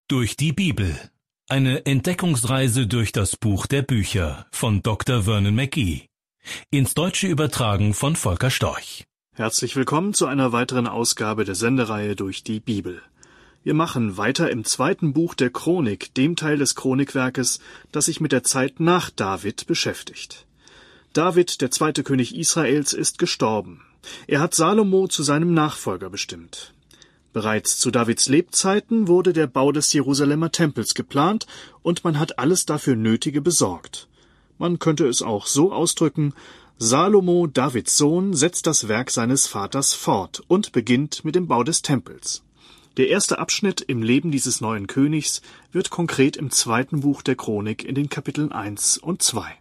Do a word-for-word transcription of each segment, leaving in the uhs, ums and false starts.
Durch die Bibel. Eine Entdeckungsreise durch das Buch der Bücher von Doktor Vernon McGee. Ins Deutsche übertragen von Volker Storch. Herzlich willkommen zu einer weiteren Ausgabe der Sendereihe Durch die Bibel. Wir machen weiter im zweiten Buch der Chronik, dem Teil des Chronikwerkes, das sich mit der Zeit nach David beschäftigt. David, der zweite König Israels, ist gestorben. Er hat Salomo zu seinem Nachfolger bestimmt. Bereits zu Davids Lebzeiten wurde der Bau des Jerusalemer Tempels geplant und man hat alles dafür Nötige besorgt. Man könnte es auch so ausdrücken: Salomo, Davids Sohn, setzt das Werk seines Vaters fort und beginnt mit dem Bau des Tempels. Der erste Abschnitt im Leben dieses neuen Königs wird konkret im zweiten Buch der Chronik in den Kapiteln eins und zwei.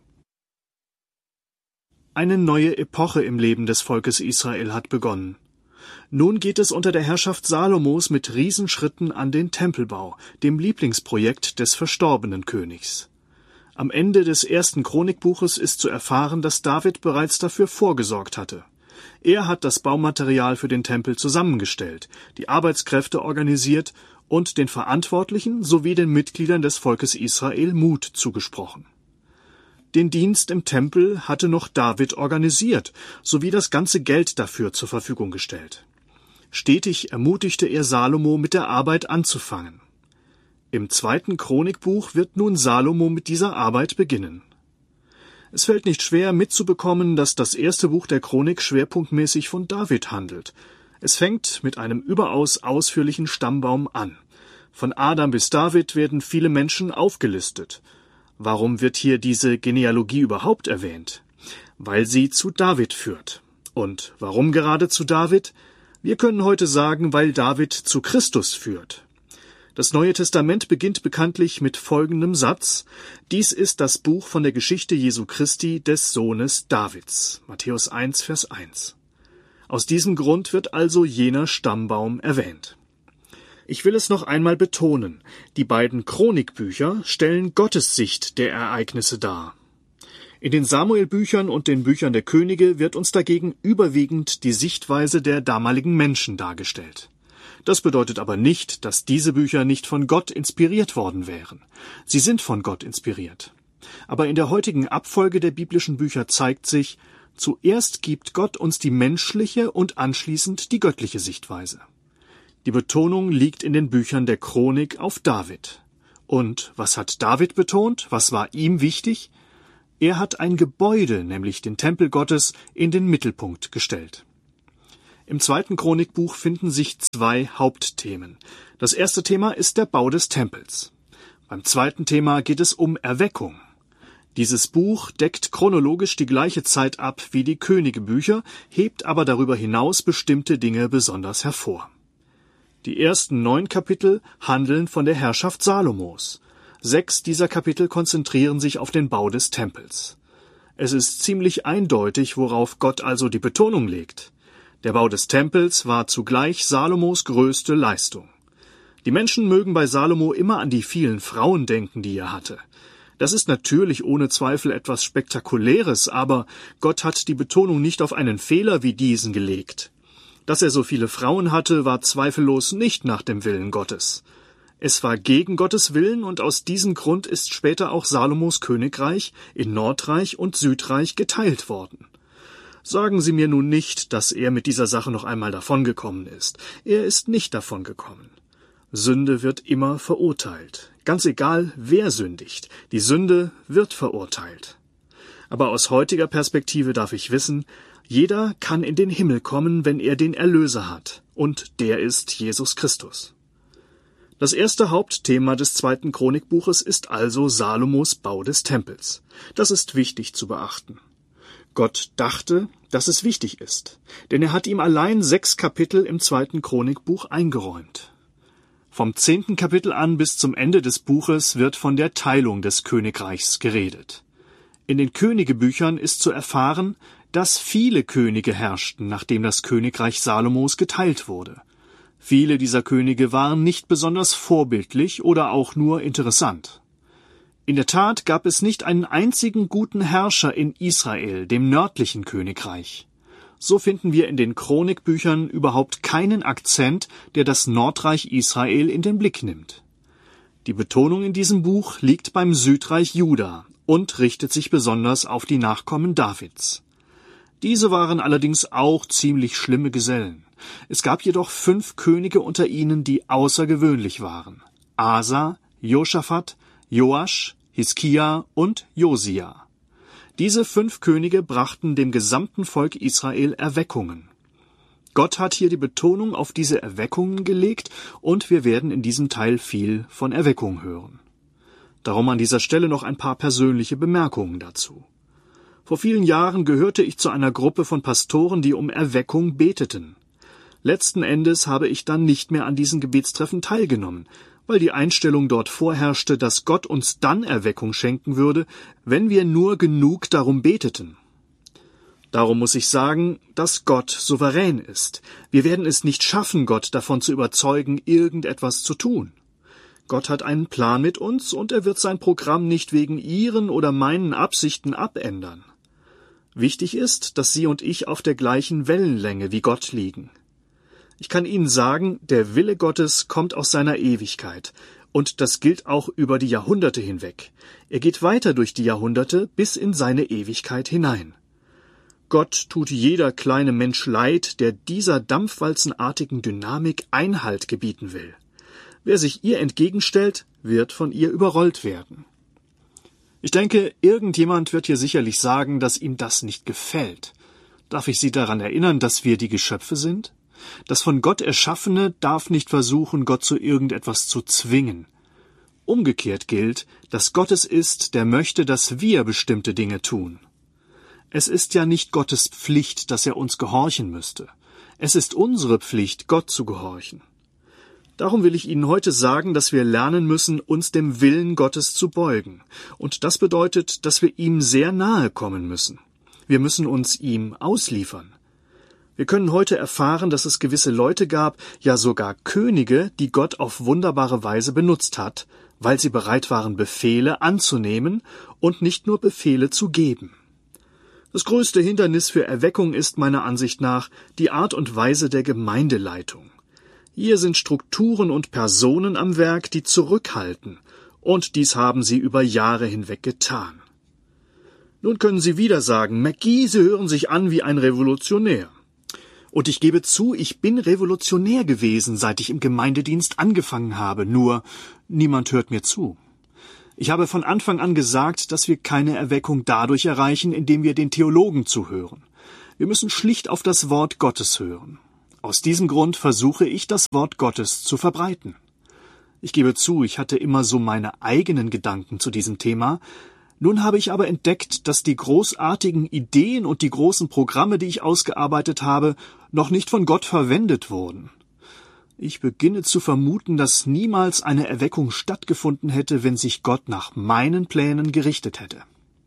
Eine neue Epoche im Leben des Volkes Israel hat begonnen. Nun geht es unter der Herrschaft Salomos mit Riesenschritten an den Tempelbau, dem Lieblingsprojekt des verstorbenen Königs. Am Ende des ersten Chronikbuches ist zu erfahren, dass David bereits dafür vorgesorgt hatte. Er hat das Baumaterial für den Tempel zusammengestellt, die Arbeitskräfte organisiert und den Verantwortlichen sowie den Mitgliedern des Volkes Israel Mut zugesprochen. Den Dienst im Tempel hatte noch David organisiert, sowie das ganze Geld dafür zur Verfügung gestellt. Stetig ermutigte er Salomo, mit der Arbeit anzufangen. Im zweiten Chronikbuch wird nun Salomo mit dieser Arbeit beginnen. Es fällt nicht schwer mitzubekommen, dass das erste Buch der Chronik schwerpunktmäßig von David handelt. Es fängt mit einem überaus ausführlichen Stammbaum an. Von Adam bis David werden viele Menschen aufgelistet. Warum wird hier diese Genealogie überhaupt erwähnt? Weil sie zu David führt. Und warum gerade zu David? Wir können heute sagen, weil David zu Christus führt. Das Neue Testament beginnt bekanntlich mit folgendem Satz: Dies ist das Buch von der Geschichte Jesu Christi, des Sohnes Davids. Matthäus eins, Vers eins. Aus diesem Grund wird also jener Stammbaum erwähnt. Ich will es noch einmal betonen: Die beiden Chronikbücher stellen Gottes Sicht der Ereignisse dar. In den Samuelbüchern und den Büchern der Könige wird uns dagegen überwiegend die Sichtweise der damaligen Menschen dargestellt. Das bedeutet aber nicht, dass diese Bücher nicht von Gott inspiriert worden wären. Sie sind von Gott inspiriert. Aber in der heutigen Abfolge der biblischen Bücher zeigt sich: Zuerst gibt Gott uns die menschliche und anschließend die göttliche Sichtweise. Die Betonung liegt in den Büchern der Chronik auf David. Und was hat David betont? Was war ihm wichtig? Er hat ein Gebäude, nämlich den Tempel Gottes, in den Mittelpunkt gestellt. Im zweiten Chronikbuch finden sich zwei Hauptthemen. Das erste Thema ist der Bau des Tempels. Beim zweiten Thema geht es um Erweckung. Dieses Buch deckt chronologisch die gleiche Zeit ab wie die Königebücher, hebt aber darüber hinaus bestimmte Dinge besonders hervor. Die ersten neun Kapitel handeln von der Herrschaft Salomos. Sechs dieser Kapitel konzentrieren sich auf den Bau des Tempels. Es ist ziemlich eindeutig, worauf Gott also die Betonung legt. Der Bau des Tempels war zugleich Salomos größte Leistung. Die Menschen mögen bei Salomo immer an die vielen Frauen denken, die er hatte. Das ist natürlich ohne Zweifel etwas Spektakuläres, aber Gott hat die Betonung nicht auf einen Fehler wie diesen gelegt. Dass er so viele Frauen hatte, war zweifellos nicht nach dem Willen Gottes. Es war gegen Gottes Willen, und aus diesem Grund ist später auch Salomos Königreich in Nordreich und Südreich geteilt worden. Sagen Sie mir nun nicht, dass er mit dieser Sache noch einmal davongekommen ist. Er ist nicht davongekommen. Sünde wird immer verurteilt. Ganz egal, wer sündigt. Die Sünde wird verurteilt. Aber aus heutiger Perspektive darf ich wissen: Jeder kann in den Himmel kommen, wenn er den Erlöser hat. Und der ist Jesus Christus. Das erste Hauptthema des zweiten Chronikbuches ist also Salomos Bau des Tempels. Das ist wichtig zu beachten. Gott dachte, dass es wichtig ist, denn er hat ihm allein sechs Kapitel im zweiten Chronikbuch eingeräumt. Vom zehnten Kapitel an bis zum Ende des Buches wird von der Teilung des Königreichs geredet. In den Königebüchern ist zu erfahren, dass viele Könige herrschten, nachdem das Königreich Salomos geteilt wurde. Viele dieser Könige waren nicht besonders vorbildlich oder auch nur interessant. In der Tat gab es nicht einen einzigen guten Herrscher in Israel, dem nördlichen Königreich. So finden wir in den Chronikbüchern überhaupt keinen Akzent, der das Nordreich Israel in den Blick nimmt. Die Betonung in diesem Buch liegt beim Südreich Juda und richtet sich besonders auf die Nachkommen Davids. Diese waren allerdings auch ziemlich schlimme Gesellen. Es gab jedoch fünf Könige unter ihnen, die außergewöhnlich waren: Asa, Josaphat, Joasch, Hiskia und Josia. Diese fünf Könige brachten dem gesamten Volk Israel Erweckungen. Gott hat hier die Betonung auf diese Erweckungen gelegt, und wir werden in diesem Teil viel von Erweckung hören. Darum an dieser Stelle noch ein paar persönliche Bemerkungen dazu. Vor vielen Jahren gehörte ich zu einer Gruppe von Pastoren, die um Erweckung beteten. Letzten Endes habe ich dann nicht mehr an diesen Gebetstreffen teilgenommen, weil die Einstellung dort vorherrschte, dass Gott uns dann Erweckung schenken würde, wenn wir nur genug darum beteten. Darum muss ich sagen, dass Gott souverän ist. Wir werden es nicht schaffen, Gott davon zu überzeugen, irgendetwas zu tun. Gott hat einen Plan mit uns, und er wird sein Programm nicht wegen Ihren oder meinen Absichten abändern. Wichtig ist, dass Sie und ich auf der gleichen Wellenlänge wie Gott liegen. Ich kann Ihnen sagen, der Wille Gottes kommt aus seiner Ewigkeit, und das gilt auch über die Jahrhunderte hinweg. Er geht weiter durch die Jahrhunderte bis in seine Ewigkeit hinein. Gott tut jeder kleine Mensch leid, der dieser dampfwalzenartigen Dynamik Einhalt gebieten will. Wer sich ihr entgegenstellt, wird von ihr überrollt werden. Ich denke, irgendjemand wird hier sicherlich sagen, dass ihm das nicht gefällt. Darf ich Sie daran erinnern, dass wir die Geschöpfe sind? Das von Gott Erschaffene darf nicht versuchen, Gott zu irgendetwas zu zwingen. Umgekehrt gilt, dass Gott es ist, der möchte, dass wir bestimmte Dinge tun. Es ist ja nicht Gottes Pflicht, dass er uns gehorchen müsste. Es ist unsere Pflicht, Gott zu gehorchen. Darum will ich Ihnen heute sagen, dass wir lernen müssen, uns dem Willen Gottes zu beugen. Und das bedeutet, dass wir ihm sehr nahe kommen müssen. Wir müssen uns ihm ausliefern. Wir können heute erfahren, dass es gewisse Leute gab, ja sogar Könige, die Gott auf wunderbare Weise benutzt hat, weil sie bereit waren, Befehle anzunehmen und nicht nur Befehle zu geben. Das größte Hindernis für Erweckung ist meiner Ansicht nach die Art und Weise der Gemeindeleitung. Hier sind Strukturen und Personen am Werk, die zurückhalten, und dies haben sie über Jahre hinweg getan. Nun können Sie wieder sagen, McGee, Sie hören sich an wie ein Revolutionär. Und ich gebe zu, ich bin revolutionär gewesen, seit ich im Gemeindedienst angefangen habe, nur niemand hört mir zu. Ich habe von Anfang an gesagt, dass wir keine Erweckung dadurch erreichen, indem wir den Theologen zuhören. Wir müssen schlicht auf das Wort Gottes hören. Aus diesem Grund versuche ich, das Wort Gottes zu verbreiten. Ich gebe zu, ich hatte immer so meine eigenen Gedanken zu diesem Thema. Nun habe ich aber entdeckt, dass die großartigen Ideen und die großen Programme, die ich ausgearbeitet habe, noch nicht von Gott verwendet wurden. Ich beginne zu vermuten, dass niemals eine Erweckung stattgefunden hätte, wenn sich Gott nach meinen Plänen gerichtet hätte.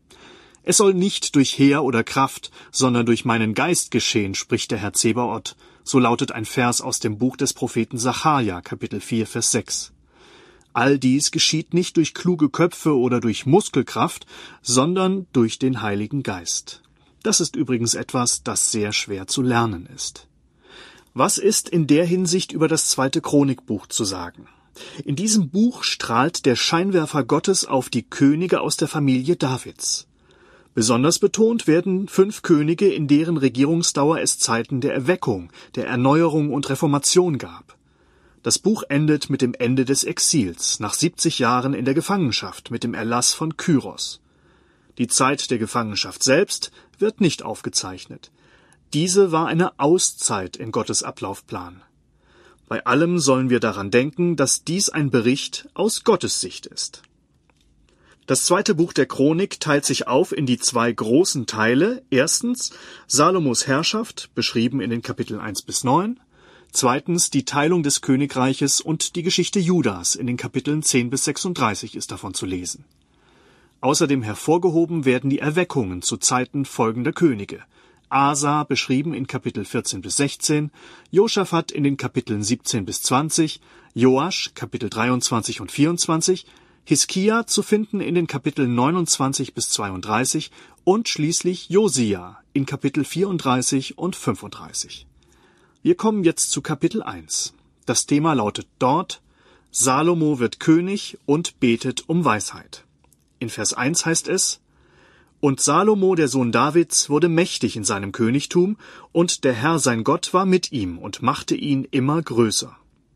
Es soll nicht durch Heer oder Kraft, sondern durch meinen Geist geschehen, spricht der Herr Zebaoth. So lautet ein Vers aus dem Buch des Propheten Sacharja, Kapitel vier, Vers sechs. All dies geschieht nicht durch kluge Köpfe oder durch Muskelkraft, sondern durch den Heiligen Geist. Das ist übrigens etwas, das sehr schwer zu lernen ist. Was ist in der Hinsicht über das zweite Chronikbuch zu sagen? In diesem Buch strahlt der Scheinwerfer Gottes auf die Könige aus der Familie Davids. Besonders betont werden fünf Könige, in deren Regierungsdauer es Zeiten der Erweckung, der Erneuerung und Reformation gab. Das Buch endet mit dem Ende des Exils, nach siebzig Jahren in der Gefangenschaft, mit dem Erlass von Kyros. Die Zeit der Gefangenschaft selbst wird nicht aufgezeichnet. Diese war eine Auszeit in Gottes Ablaufplan. Bei allem sollen wir daran denken, dass dies ein Bericht aus Gottes Sicht ist. Das zweite Buch der Chronik teilt sich auf in die zwei großen Teile. Erstens Salomos Herrschaft, beschrieben in den Kapiteln eins bis neun. Zweitens die Teilung des Königreiches und die Geschichte Judas, in den Kapiteln zehn bis sechsunddreißig ist davon zu lesen. Außerdem hervorgehoben werden die Erweckungen zu Zeiten folgender Könige. Asa, beschrieben in Kapitel vierzehn bis sechzehn, Josaphat in den Kapiteln siebzehn bis zwanzig, Joasch, Kapitel dreiundzwanzig und vierundzwanzig, Hiskia zu finden in den Kapiteln neunundzwanzig bis zweiunddreißig und schließlich Josia in Kapitel vierunddreißig und fünfunddreißig. Wir kommen jetzt zu Kapitel eins. Das Thema lautet dort: Salomo wird König und betet um Weisheit. In Vers eins heißt es: Und Salomo, der Sohn Davids, wurde mächtig in seinem Königtum, und der Herr sein Gott war mit ihm und machte ihn immer größer.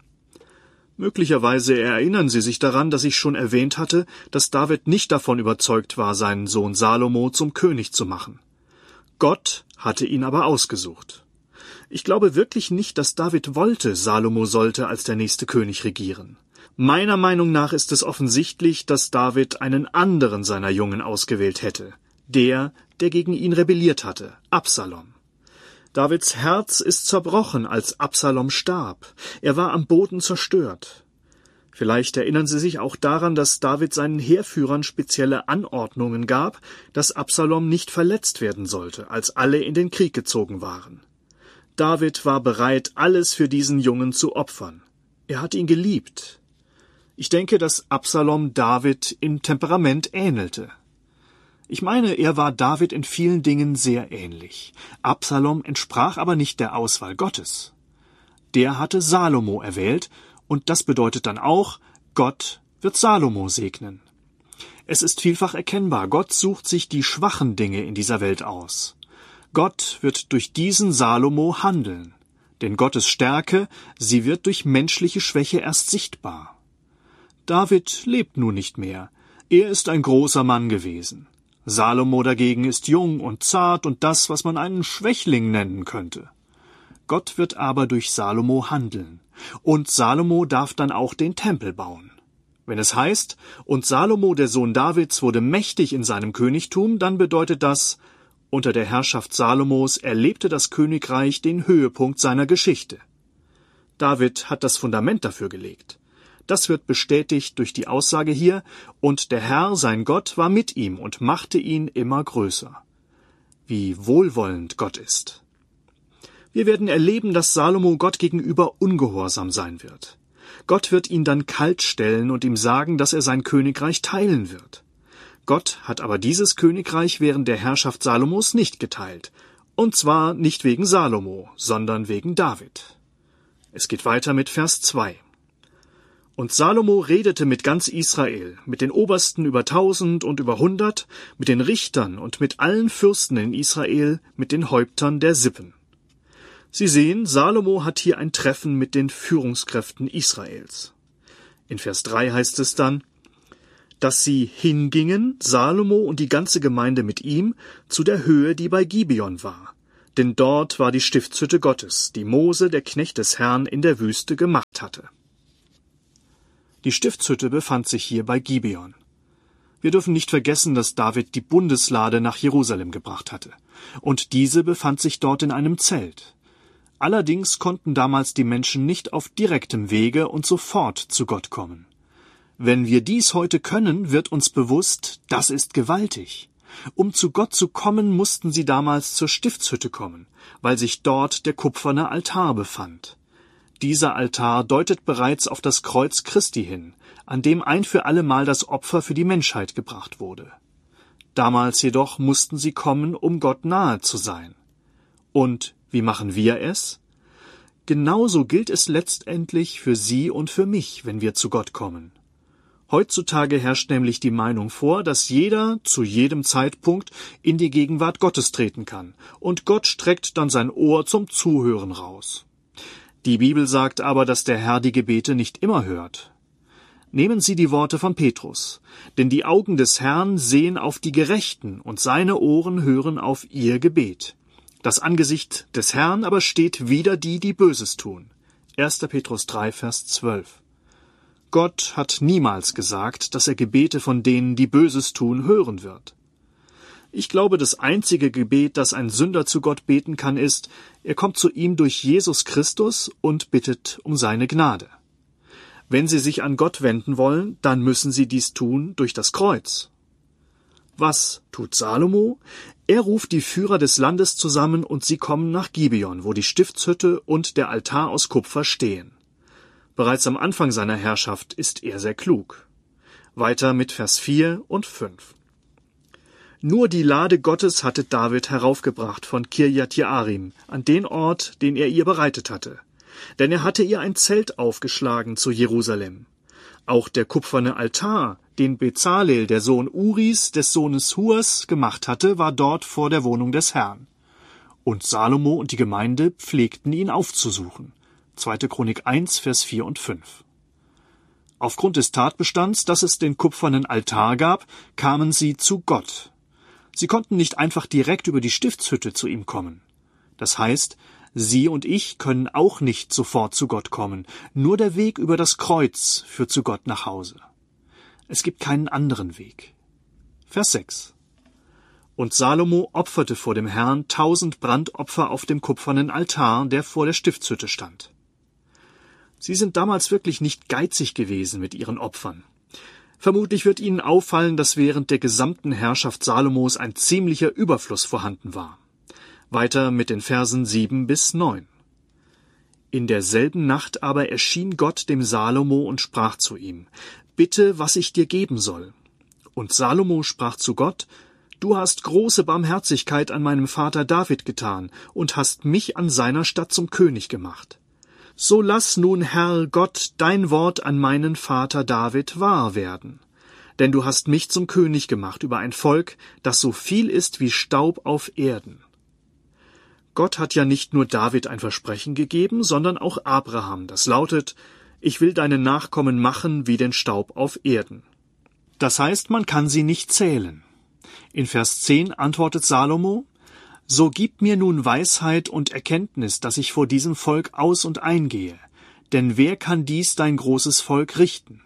Möglicherweise erinnern Sie sich daran, dass ich schon erwähnt hatte, dass David nicht davon überzeugt war, seinen Sohn Salomo zum König zu machen. Gott hatte ihn aber ausgesucht. Ich glaube wirklich nicht, dass David wollte, Salomo sollte als der nächste König regieren. Meiner Meinung nach ist es offensichtlich, dass David einen anderen seiner Jungen ausgewählt hätte. Der, der gegen ihn rebelliert hatte, Absalom. Davids Herz ist zerbrochen, als Absalom starb. Er war am Boden zerstört. Vielleicht erinnern Sie sich auch daran, dass David seinen Heerführern spezielle Anordnungen gab, dass Absalom nicht verletzt werden sollte, als alle in den Krieg gezogen waren. David war bereit, alles für diesen Jungen zu opfern. Er hat ihn geliebt. Ich denke, dass Absalom David im Temperament ähnelte. Ich meine, er war David in vielen Dingen sehr ähnlich. Absalom entsprach aber nicht der Auswahl Gottes. Der hatte Salomo erwählt, und das bedeutet dann auch, Gott wird Salomo segnen. Es ist vielfach erkennbar, Gott sucht sich die schwachen Dinge in dieser Welt aus. Gott wird durch diesen Salomo handeln, denn Gottes Stärke, sie wird durch menschliche Schwäche erst sichtbar. David lebt nun nicht mehr, er ist ein großer Mann gewesen. Salomo dagegen ist jung und zart und das, was man einen Schwächling nennen könnte. Gott wird aber durch Salomo handeln, und Salomo darf dann auch den Tempel bauen. Wenn es heißt, und Salomo, der Sohn Davids, wurde mächtig in seinem Königtum, dann bedeutet das, unter der Herrschaft Salomos erlebte das Königreich den Höhepunkt seiner Geschichte. David hat das Fundament dafür gelegt. Das wird bestätigt durch die Aussage hier, und der Herr, sein Gott, war mit ihm und machte ihn immer größer. Wie wohlwollend Gott ist. Wir werden erleben, dass Salomo Gott gegenüber ungehorsam sein wird. Gott wird ihn dann kalt stellen und ihm sagen, dass er sein Königreich teilen wird. Gott hat aber dieses Königreich während der Herrschaft Salomos nicht geteilt. Und zwar nicht wegen Salomo, sondern wegen David. Es geht weiter mit Vers zwei. Und Salomo redete mit ganz Israel, mit den Obersten über tausend und über hundert, mit den Richtern und mit allen Fürsten in Israel, mit den Häuptern der Sippen. Sie sehen, Salomo hat hier ein Treffen mit den Führungskräften Israels. In Vers drei heißt es dann, dass sie hingingen, Salomo und die ganze Gemeinde mit ihm, zu der Höhe, die bei Gibeon war. Denn dort war die Stiftshütte Gottes, die Mose, der Knecht des Herrn, in der Wüste gemacht hatte. Die Stiftshütte befand sich hier bei Gibeon. Wir dürfen nicht vergessen, dass David die Bundeslade nach Jerusalem gebracht hatte. Und diese befand sich dort in einem Zelt. Allerdings konnten damals die Menschen nicht auf direktem Wege und sofort zu Gott kommen. Wenn wir dies heute können, wird uns bewusst, das ist gewaltig. Um zu Gott zu kommen, mussten sie damals zur Stiftshütte kommen, weil sich dort der kupferne Altar befand. Dieser Altar deutet bereits auf das Kreuz Christi hin, an dem ein für allemal das Opfer für die Menschheit gebracht wurde. Damals jedoch mussten sie kommen, um Gott nahe zu sein. Und wie machen wir es? Genauso gilt es letztendlich für Sie und für mich, wenn wir zu Gott kommen. Heutzutage herrscht nämlich die Meinung vor, dass jeder zu jedem Zeitpunkt in die Gegenwart Gottes treten kann, und Gott streckt dann sein Ohr zum Zuhören raus. Die Bibel sagt aber, dass der Herr die Gebete nicht immer hört. Nehmen Sie die Worte von Petrus, denn die Augen des Herrn sehen auf die Gerechten und seine Ohren hören auf ihr Gebet. Das Angesicht des Herrn aber steht wider die, die Böses tun. erster Petrus drei, Vers zwölf. Gott hat niemals gesagt, dass er Gebete von denen, die Böses tun, hören wird. Ich glaube, das einzige Gebet, das ein Sünder zu Gott beten kann, ist, er kommt zu ihm durch Jesus Christus und bittet um seine Gnade. Wenn Sie sich an Gott wenden wollen, dann müssen Sie dies tun durch das Kreuz. Was tut Salomo? Er ruft die Führer des Landes zusammen und sie kommen nach Gibeon, wo die Stiftshütte und der Altar aus Kupfer stehen. Bereits am Anfang seiner Herrschaft ist er sehr klug. Weiter mit Vers vier und fünf. Nur die Lade Gottes hatte David heraufgebracht von Kirjat Jearim, an den Ort, den er ihr bereitet hatte. Denn er hatte ihr ein Zelt aufgeschlagen zu Jerusalem. Auch der kupferne Altar, den Bezalel, der Sohn Uris, des Sohnes Hurs, gemacht hatte, war dort vor der Wohnung des Herrn. Und Salomo und die Gemeinde pflegten ihn aufzusuchen. zweite Chronik eins, Vers vier und fünf. Aufgrund des Tatbestands, dass es den kupfernen Altar gab, kamen sie zu Gott. Sie konnten nicht einfach direkt über die Stiftshütte zu ihm kommen. Das heißt, Sie und ich können auch nicht sofort zu Gott kommen. Nur der Weg über das Kreuz führt zu Gott nach Hause. Es gibt keinen anderen Weg. Vers sechs. Und Salomo opferte vor dem Herrn tausend Brandopfer auf dem kupfernen Altar, der vor der Stiftshütte stand. Sie sind damals wirklich nicht geizig gewesen mit ihren Opfern. Vermutlich wird Ihnen auffallen, dass während der gesamten Herrschaft Salomos ein ziemlicher Überfluss vorhanden war. Weiter mit den Versen sieben bis neun. In derselben Nacht aber erschien Gott dem Salomo und sprach zu ihm: Bitte, was ich dir geben soll. Und Salomo sprach zu Gott: Du hast große Barmherzigkeit an meinem Vater David getan und hast mich an seiner Statt zum König gemacht. So lass nun, Herr Gott, dein Wort an meinen Vater David wahr werden. Denn du hast mich zum König gemacht über ein Volk, das so viel ist wie Staub auf Erden. Gott hat ja nicht nur David ein Versprechen gegeben, sondern auch Abraham, das lautet: Ich will deine Nachkommen machen wie den Staub auf Erden. Das heißt, man kann sie nicht zählen. In Vers zehn antwortet Salomo: So gib mir nun Weisheit und Erkenntnis, dass ich vor diesem Volk aus- und eingehe. Denn wer kann dies dein großes Volk richten?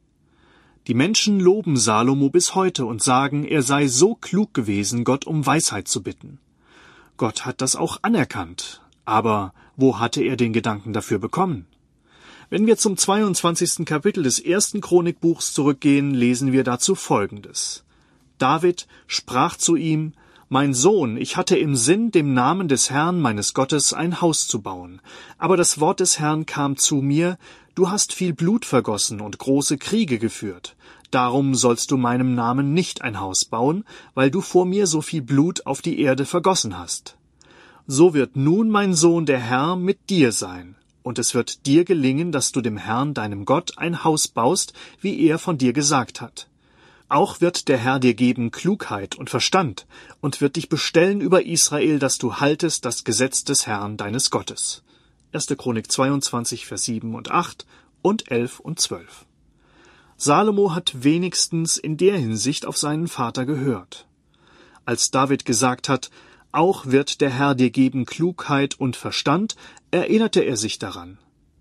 Die Menschen loben Salomo bis heute und sagen, er sei so klug gewesen, Gott um Weisheit zu bitten. Gott hat das auch anerkannt. Aber wo hatte er den Gedanken dafür bekommen? Wenn wir zum zweiundzwanzigsten Kapitel des ersten Chronikbuchs zurückgehen, lesen wir dazu Folgendes. David sprach zu ihm: Mein Sohn, ich hatte im Sinn, dem Namen des Herrn meines Gottes ein Haus zu bauen. Aber das Wort des Herrn kam zu mir: Du hast viel Blut vergossen und große Kriege geführt. Darum sollst du meinem Namen nicht ein Haus bauen, weil du vor mir so viel Blut auf die Erde vergossen hast. So wird nun, mein Sohn, der Herr mit dir sein. Und es wird dir gelingen, dass du dem Herrn, deinem Gott, ein Haus baust, wie er von dir gesagt hat. Auch wird der Herr dir geben Klugheit und Verstand und wird dich bestellen über Israel, dass du haltest das Gesetz des Herrn, deines Gottes. erste Chronik zweiundzwanzig, Vers sieben und acht und elf und zwölf. Salomo hat wenigstens in der Hinsicht auf seinen Vater gehört. Als David gesagt hat, auch wird der Herr dir geben Klugheit und Verstand, erinnerte er sich daran.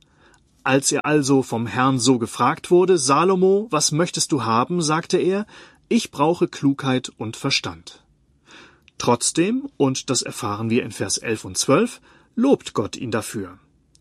Als er also vom Herrn so gefragt wurde: Salomo, was möchtest du haben? Sagte er: Ich brauche Klugheit und Verstand. Trotzdem, und das erfahren wir in Vers elf und zwölf, lobt Gott ihn dafür.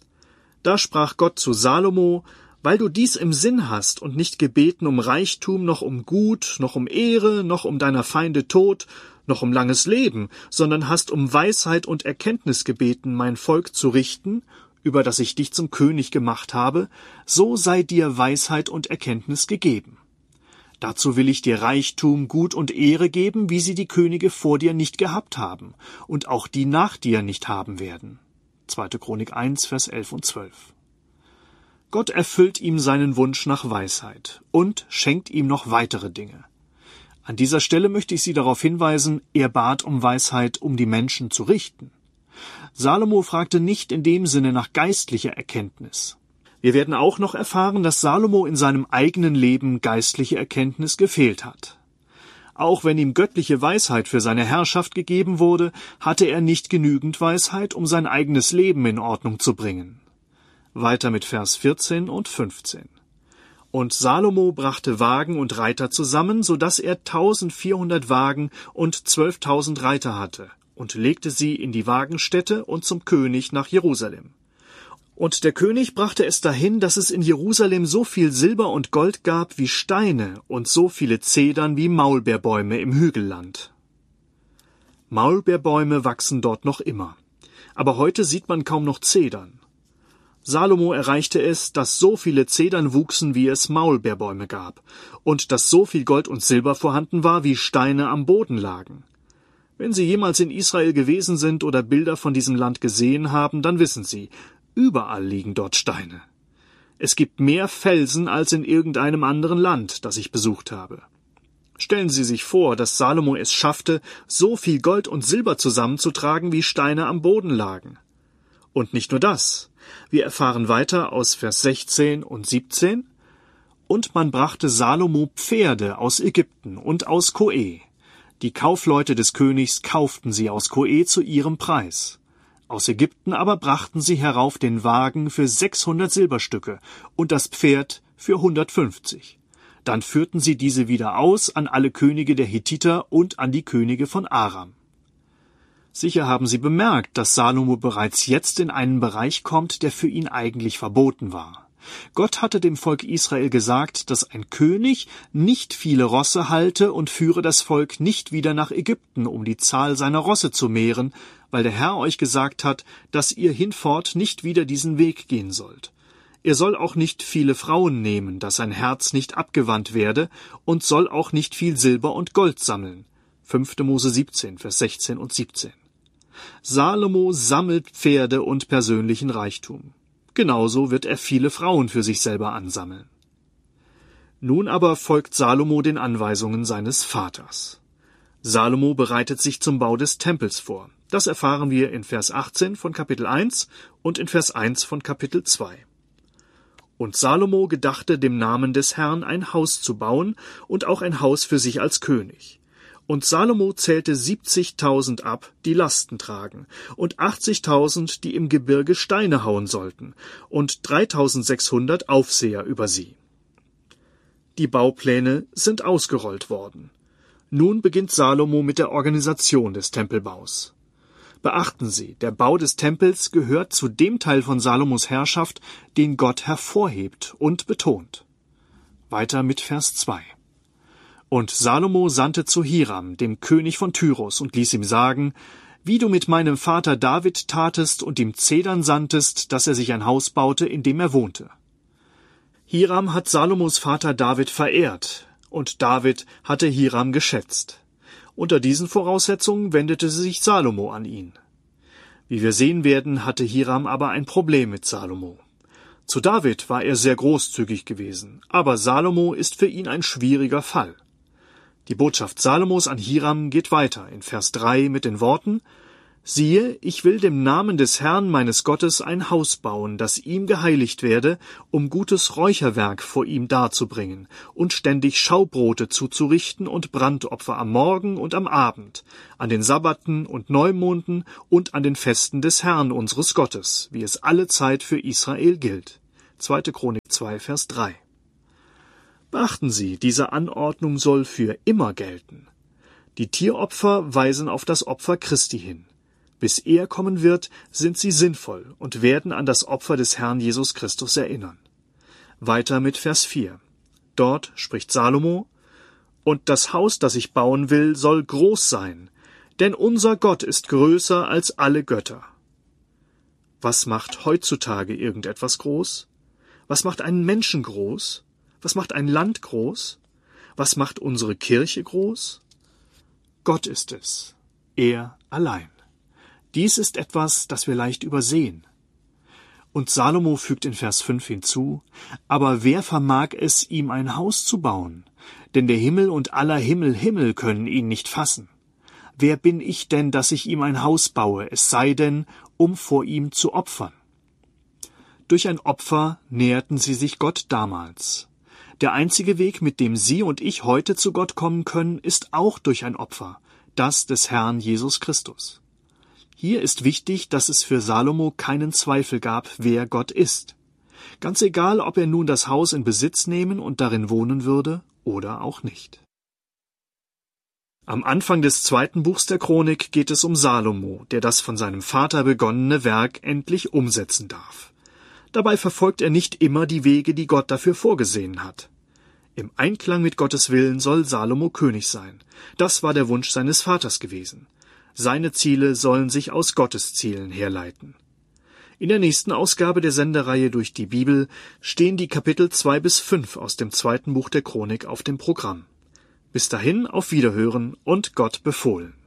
Da sprach Gott zu Salomo: Weil du dies im Sinn hast und nicht gebeten um Reichtum, noch um Gut, noch um Ehre, noch um deiner Feinde Tod, noch um langes Leben, sondern hast um Weisheit und Erkenntnis gebeten, mein Volk zu richten, über das ich dich zum König gemacht habe, so sei dir Weisheit und Erkenntnis gegeben. Dazu will ich dir Reichtum, Gut und Ehre geben, wie sie die Könige vor dir nicht gehabt haben und auch die nach dir nicht haben werden. zweite Chronik eins, Vers elf und zwölf. Gott erfüllt ihm seinen Wunsch nach Weisheit und schenkt ihm noch weitere Dinge. An dieser Stelle möchte ich Sie darauf hinweisen, er bat um Weisheit, um die Menschen zu richten. Salomo fragte nicht in dem Sinne nach geistlicher Erkenntnis. Wir werden auch noch erfahren, dass Salomo in seinem eigenen Leben geistliche Erkenntnis gefehlt hat. Auch wenn ihm göttliche Weisheit für seine Herrschaft gegeben wurde, hatte er nicht genügend Weisheit, um sein eigenes Leben in Ordnung zu bringen. Weiter mit Vers vierzehn und fünfzehn. Und Salomo brachte Wagen und Reiter zusammen, so dass er tausendvierhundert Wagen und zwölftausend Reiter hatte, und legte sie in die Wagenstätte und zum König nach Jerusalem. Und der König brachte es dahin, dass es in Jerusalem so viel Silber und Gold gab wie Steine und so viele Zedern wie Maulbeerbäume im Hügelland. Maulbeerbäume wachsen dort noch immer, aber heute sieht man kaum noch Zedern. Salomo erreichte es, dass so viele Zedern wuchsen, wie es Maulbeerbäume gab, und dass so viel Gold und Silber vorhanden war, wie Steine am Boden lagen. Wenn Sie jemals in Israel gewesen sind oder Bilder von diesem Land gesehen haben, dann wissen Sie, überall liegen dort Steine. Es gibt mehr Felsen als in irgendeinem anderen Land, das ich besucht habe. Stellen Sie sich vor, dass Salomo es schaffte, so viel Gold und Silber zusammenzutragen, wie Steine am Boden lagen. Und nicht nur das. Wir erfahren weiter aus Vers sechzehn und siebzehn. Und man brachte Salomo Pferde aus Ägypten und aus Koe. Die Kaufleute des Königs kauften sie aus Koe zu ihrem Preis. Aus Ägypten aber brachten sie herauf den Wagen für sechshundert Silberstücke und das Pferd für hundertfünfzig. Dann führten sie diese wieder aus an alle Könige der Hethiter und an die Könige von Aram. Sicher haben Sie bemerkt, dass Salomo bereits jetzt in einen Bereich kommt, der für ihn eigentlich verboten war. Gott hatte dem Volk Israel gesagt, dass ein König nicht viele Rosse halte und führe das Volk nicht wieder nach Ägypten, um die Zahl seiner Rosse zu mehren, weil der Herr euch gesagt hat, dass ihr hinfort nicht wieder diesen Weg gehen sollt. Er soll auch nicht viele Frauen nehmen, dass sein Herz nicht abgewandt werde, und soll auch nicht viel Silber und Gold sammeln. fünfte Mose siebzehn, Vers sechzehn und siebzehn. Salomo sammelt Pferde und persönlichen Reichtum. Genauso wird er viele Frauen für sich selber ansammeln. Nun aber folgt Salomo den Anweisungen seines Vaters. Salomo bereitet sich zum Bau des Tempels vor. Das erfahren wir in Vers achtzehn von Kapitel eins und in Vers eins von Kapitel zwei. Und Salomo gedachte, dem Namen des Herrn ein Haus zu bauen und auch ein Haus für sich als König. Und Salomo zählte siebzigtausend ab, die Lasten tragen, und achtzigtausend, die im Gebirge Steine hauen sollten, und dreitausendsechshundert Aufseher über sie. Die Baupläne sind ausgerollt worden. Nun beginnt Salomo mit der Organisation des Tempelbaus. Beachten Sie, der Bau des Tempels gehört zu dem Teil von Salomos Herrschaft, den Gott hervorhebt und betont. Weiter mit Vers zwei. Und Salomo sandte zu Hiram, dem König von Tyrus, und ließ ihm sagen, wie du mit meinem Vater David tatest und ihm Zedern sandtest, dass er sich ein Haus baute, in dem er wohnte. Hiram hat Salomos Vater David verehrt, und David hatte Hiram geschätzt. Unter diesen Voraussetzungen wendete sich Salomo an ihn. Wie wir sehen werden, hatte Hiram aber ein Problem mit Salomo. Zu David war er sehr großzügig gewesen, aber Salomo ist für ihn ein schwieriger Fall. Die Botschaft Salomos an Hiram geht weiter in Vers drei mit den Worten: Siehe, ich will dem Namen des Herrn meines Gottes ein Haus bauen, das ihm geheiligt werde, um gutes Räucherwerk vor ihm darzubringen und ständig Schaubrote zuzurichten und Brandopfer am Morgen und am Abend, an den Sabbaten und Neumonden und an den Festen des Herrn unseres Gottes, wie es alle Zeit für Israel gilt. zweite Chronik zwei, Vers drei. Beachten Sie, diese Anordnung soll für immer gelten. Die Tieropfer weisen auf das Opfer Christi hin. Bis er kommen wird, sind sie sinnvoll und werden an das Opfer des Herrn Jesus Christus erinnern. Weiter mit Vers vier. Dort spricht Salomo: Und das Haus, das ich bauen will, soll groß sein, denn unser Gott ist größer als alle Götter. Was macht heutzutage irgendetwas groß? Was macht einen Menschen groß? Was macht ein Land groß? Was macht unsere Kirche groß? Gott ist es, er allein. Dies ist etwas, das wir leicht übersehen. Und Salomo fügt in Vers fünf hinzu: Aber wer vermag es, ihm ein Haus zu bauen? Denn der Himmel und aller Himmel Himmel können ihn nicht fassen. Wer bin ich denn, dass ich ihm ein Haus baue, es sei denn, um vor ihm zu opfern? Durch ein Opfer näherten sie sich Gott damals. Der einzige Weg, mit dem Sie und ich heute zu Gott kommen können, ist auch durch ein Opfer, das des Herrn Jesus Christus. Hier ist wichtig, dass es für Salomo keinen Zweifel gab, wer Gott ist. Ganz egal, ob er nun das Haus in Besitz nehmen und darin wohnen würde oder auch nicht. Am Anfang des zweiten Buchs der Chronik geht es um Salomo, der das von seinem Vater begonnene Werk endlich umsetzen darf. Dabei verfolgt er nicht immer die Wege, die Gott dafür vorgesehen hat. Im Einklang mit Gottes Willen soll Salomo König sein. Das war der Wunsch seines Vaters gewesen. Seine Ziele sollen sich aus Gottes Zielen herleiten. In der nächsten Ausgabe der Sendereihe durch die Bibel stehen die Kapitel zwei bis fünf aus dem zweiten Buch der Chronik auf dem Programm. Bis dahin auf Wiederhören und Gott befohlen.